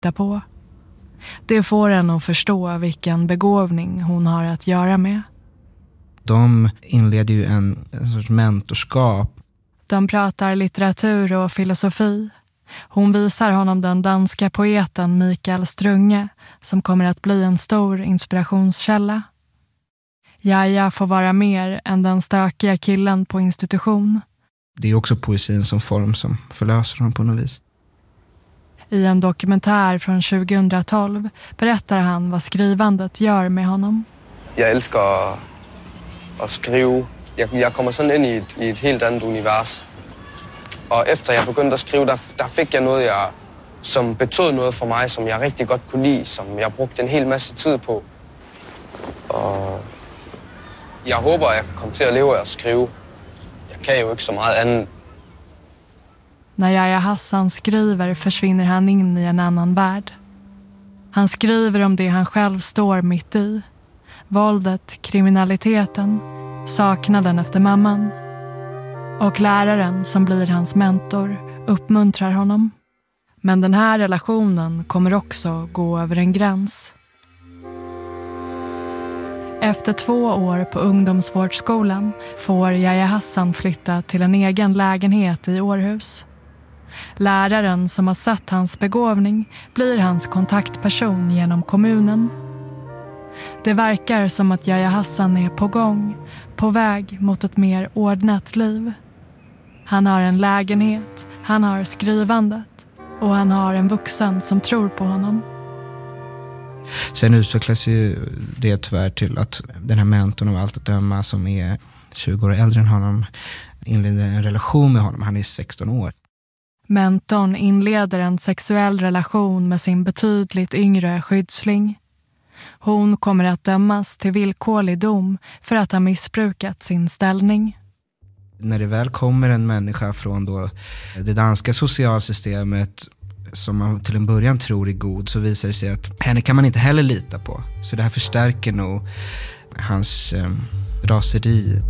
titta på. Det får en att förstå vilken begåvning hon har att göra med. De inleder ju en sorts mentorskap. De pratar litteratur och filosofi. Hon visar honom den danska poeten Mikael Strunge som kommer att bli en stor inspirationskälla. Jaja får vara mer än den stökiga killen på institution. Det är också poesin som form som förlöser honom på något vis. I en dokumentär från 2012 berättar han vad skrivandet gör med honom. Jag älskar att skriva. Jag kommer sån in i ett helt annat univers. Och efter jag började skriva, där fick jag något som betydde något för mig som jag riktigt gott kunde lida, som jag brukade en hel massa tid på. Och jag hoppas jag kommer till att leva och skriva. Jag kan ju inte så mycket annat. När Yahya Hassan skriver försvinner han in i en annan värld. Han skriver om det han själv står mitt i. Våldet, kriminaliteten, saknaden efter mamman. Och läraren som blir hans mentor uppmuntrar honom. Men den här relationen kommer också gå över en gräns. Efter 2 år på ungdomsvårdsskolan får Yahya Hassan flytta till en egen lägenhet i Århus. Läraren som har sett hans begåvning blir hans kontaktperson genom kommunen. Det verkar som att Yahya Hassan är på gång, på väg mot ett mer ordnat liv. Han har en lägenhet, han har skrivandet och han har en vuxen som tror på honom. Sen utvecklas ju det tyvärr till att den här mentorn av allt att döma som är 20 år äldre än honom inleder en relation med honom. Han är 16 år. Mentorn inleder en sexuell relation med sin betydligt yngre skyddsling. Hon kommer att dömas till villkorlig dom för att ha missbrukat sin ställning. När det väl kommer en människa från då det danska socialsystemet som man till en början tror är god, så visar det sig att henne kan man inte heller lita på. Så det här förstärker nog hans raseri.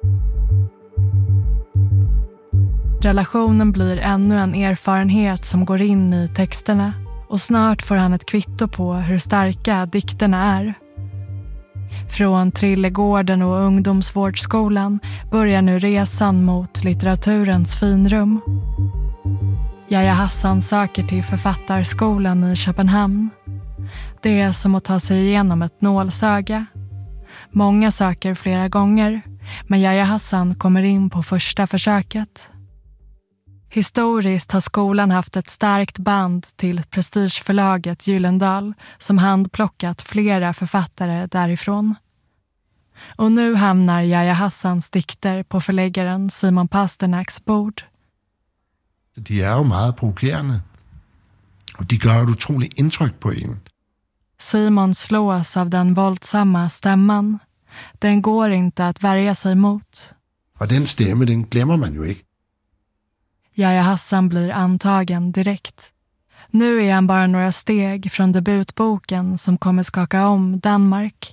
Relationen blir ännu en erfarenhet som går in i texterna och snart får han ett kvitto på hur starka dikterna är. Från Trillegården och ungdomsvårdsskolan börjar nu resan mot litteraturens finrum. Yahya Hassan söker till författarskolan i Köpenhamn. Det är som att ta sig igenom ett nålsöga. Många söker flera gånger, men Yahya Hassan kommer in på första försöket. Historiskt har skolan haft ett starkt band till prestigeförlaget Gyllendal som handplockat flera författare därifrån. Och nu hamnar Yahya Hassans dikter på förläggaren Simon Pasternaks bord. De är ju mycket provokerande och de gör ett otroligt intryck på en. Simon slås av den våldsamma stämman. Den går inte att värja sig mot. Och den stämmen, den glömmer man ju inte. Yahya Hassan blir antagen direkt. Nu är han bara några steg från debutboken som kommer skaka om Danmark.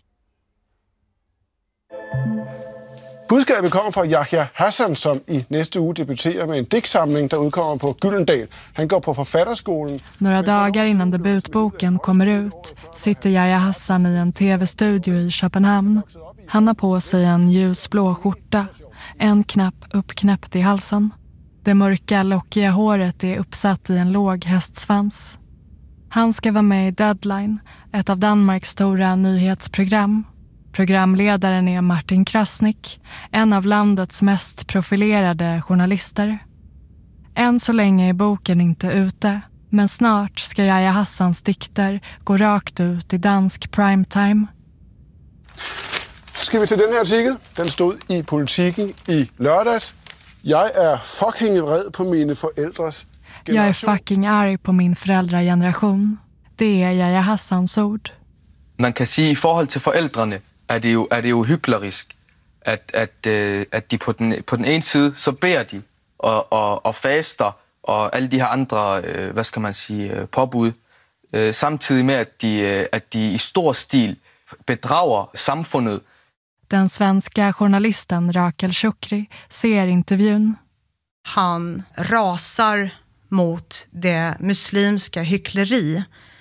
Budskabet kommer från Yahya Hassan som i nästa uge debuterar med en diktsamling där utkommer på Gyldendal. Han går på författarskolan. Några dagar innan debutboken kommer ut sitter Yahya Hassan i en tv-studio i Köpenhamn. Han har på sig en ljusblå skjorta, en knapp uppknäppt i halsen. Det mörka lockiga håret är uppsatt i en låg hästsvans. Han ska vara med i Deadline, ett av Danmarks stora nyhetsprogram. Programledaren är Martin Krasnick, en av landets mest profilerade journalister. Än så länge är boken inte ute, men snart ska Yahya Hassans dikter gå rakt ut i dansk primetime. Ska vi till den här artikel? Den stod i Politiken i lördags. Jag är fucking vred på mina föräldrars generation. Jag är fucking arg på min föräldrageneration. Det är Yahya Hassans ord. Man kan säga i förhåll till föräldrarna är det ju hycklerisk att de på den ena sidan så ber de och fastar och alla de här andra vad ska man säga påbud samtidigt med att de i stor stil bedrager samfundet. Den svenska journalisten Rakel Shukri ser intervjun. Han rasar mot det muslimska hyckleri